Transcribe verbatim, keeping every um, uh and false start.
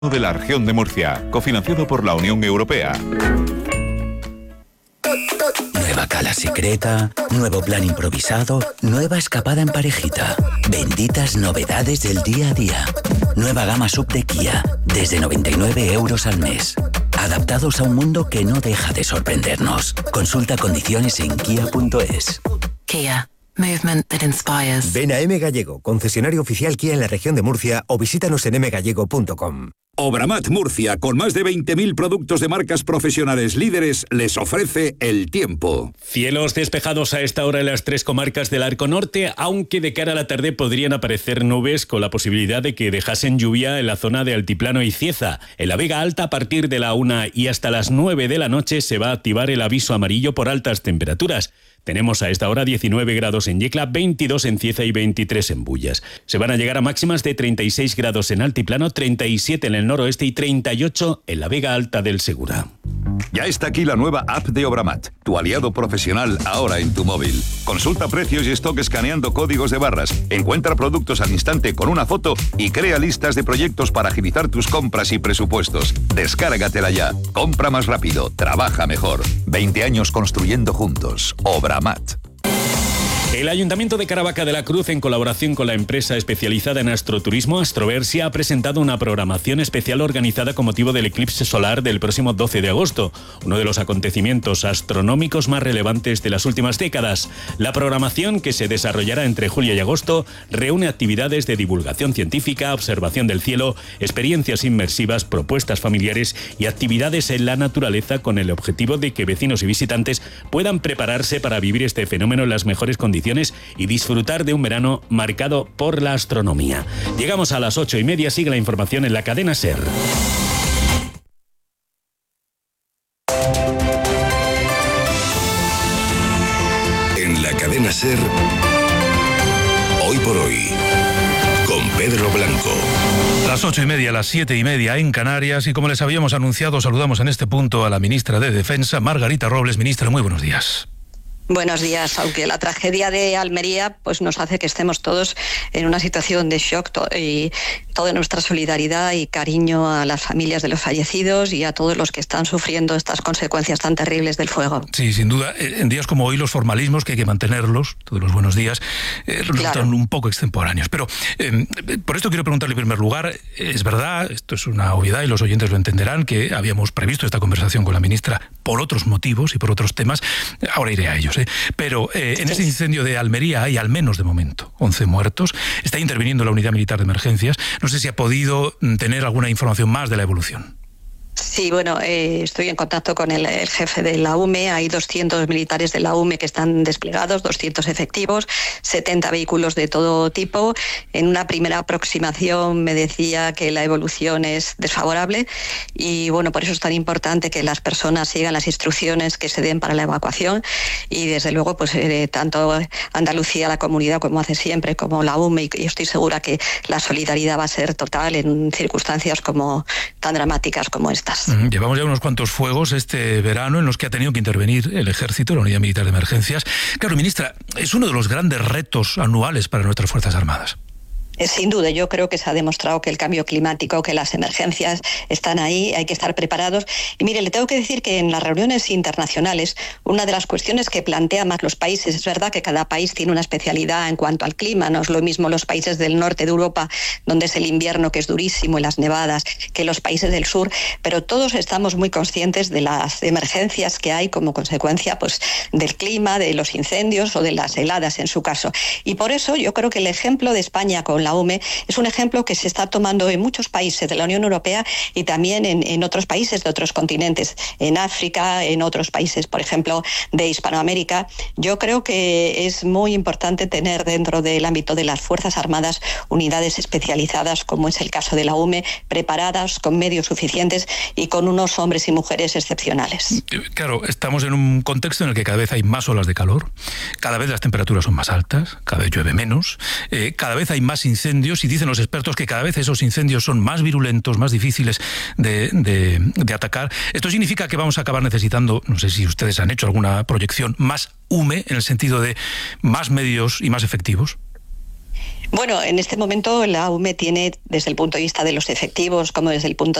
de la región de Murcia, cofinanciado por la Unión Europea. Nueva cala secreta, nuevo plan improvisado, nueva escapada en parejita. Benditas novedades del día a día. Nueva gama sub de Kia, desde noventa y nueve euros al mes. Adaptados a un mundo que no deja de sorprendernos. Consulta condiciones en kia punto es. Kia. Movement that inspires. Ven a M Gallego, concesionario oficial Kia en la región de Murcia, o visítanos en m gallego punto com. Obramat Murcia, con más de veinte mil productos de marcas profesionales líderes, les ofrece el tiempo. Cielos despejados a esta hora en las tres comarcas del Arco Norte, aunque de cara a la tarde podrían aparecer nubes con la posibilidad de que dejasen lluvia en la zona de Altiplano y Cieza. En la Vega Alta, a partir de la una y hasta las nueve de la noche, se va a activar el aviso amarillo por altas temperaturas. Tenemos a esta hora diecinueve grados en Yecla, veintidós en Cieza y veintitrés en Bullas. Se van a llegar a máximas de treinta y seis grados en Altiplano, treinta y siete en el noroeste y treinta y ocho en la Vega Alta del Segura. Ya está aquí la nueva app de Obramat, tu aliado profesional ahora en tu móvil. Consulta precios y stock escaneando códigos de barras, encuentra productos al instante con una foto y crea listas de proyectos para agilizar tus compras y presupuestos. Descárgatela ya. Compra más rápido, trabaja mejor. veinte años construyendo juntos. Obramat. El Ayuntamiento de Caravaca de la Cruz, en colaboración con la empresa especializada en astroturismo Astroversia, ha presentado una programación especial organizada con motivo del eclipse solar del próximo doce de agosto, uno de los acontecimientos astronómicos más relevantes de las últimas décadas. La programación, que se desarrollará entre julio y agosto, reúne actividades de divulgación científica, observación del cielo, experiencias inmersivas, propuestas familiares y actividades en la naturaleza, con el objetivo de que vecinos y visitantes puedan prepararse para vivir este fenómeno en las mejores condiciones y disfrutar de un verano marcado por la astronomía. Llegamos a las ocho y media, sigue la información en la cadena SER. En la cadena SER, hoy por hoy, con Pedro Blanco. Las ocho y media, las siete y media en Canarias, y como les habíamos anunciado, saludamos en este punto a la ministra de Defensa, Margarita Robles. Ministra, muy buenos días. Buenos días. Aunque la tragedia de Almería pues nos hace que estemos todos en una situación de shock to- y toda nuestra solidaridad y cariño a las familias de los fallecidos y a todos los que están sufriendo estas consecuencias tan terribles del fuego. Sí, sin duda. En días como hoy los formalismos, que hay que mantenerlos, todos los buenos días, eh, resultan claro. un poco extemporáneos. Pero eh, por esto quiero preguntarle en primer lugar, es verdad, esto es una obviedad y los oyentes lo entenderán, que habíamos previsto esta conversación con la ministra por otros motivos y por otros temas. Ahora iré a ellos. ¿eh? Pero eh, en ese incendio de Almería hay al menos de momento once muertos. Está interviniendo la Unidad Militar de Emergencias. No sé si ha podido tener alguna información más de la evolución. Sí, bueno, eh, estoy en contacto con el, el jefe de la U M E. Hay doscientos militares de la U M E que están desplegados, doscientos efectivos, setenta vehículos de todo tipo. En una primera aproximación me decía que la evolución es desfavorable y, bueno, por eso es tan importante que las personas sigan las instrucciones que se den para la evacuación y, desde luego, pues eh, tanto Andalucía, la comunidad, como hace siempre, como la U M E, y estoy segura que la solidaridad va a ser total en circunstancias como tan dramáticas como esta. Llevamos ya unos cuantos fuegos este verano en los que ha tenido que intervenir el Ejército, la Unidad Militar de Emergencias. Claro, ministra, es uno de los grandes retos anuales para nuestras Fuerzas Armadas. Sin duda, yo creo que se ha demostrado que el cambio climático, que las emergencias están ahí, hay que estar preparados. Y mire, le tengo que decir que en las reuniones internacionales, una de las cuestiones que plantean más los países, es verdad que cada país tiene una especialidad en cuanto al clima, no es lo mismo los países del norte de Europa, donde es el invierno que es durísimo y las nevadas, que los países del sur, pero todos estamos muy conscientes de las emergencias que hay como consecuencia pues, del clima, de los incendios o de las heladas en su caso. Y por eso yo creo que el ejemplo de España con la U M E es un ejemplo que se está tomando en muchos países de la Unión Europea y también en, en otros países de otros continentes, en África, en otros países, por ejemplo, de Hispanoamérica. Yo creo que es muy importante tener dentro del ámbito de las Fuerzas Armadas unidades especializadas, como es el caso de la U M E, preparadas, con medios suficientes y con unos hombres y mujeres excepcionales. Claro, estamos en un contexto en el que cada vez hay más olas de calor, cada vez las temperaturas son más altas, cada vez llueve menos, eh, cada vez hay más incendios y dicen los expertos que cada vez esos incendios son más virulentos, más difíciles de, de, de atacar. Esto significa que vamos a acabar necesitando, no sé si ustedes han hecho alguna proyección, más U M E en el sentido de más medios y más efectivos. Bueno, en este momento la U M E tiene, desde el punto de vista de los efectivos como desde el punto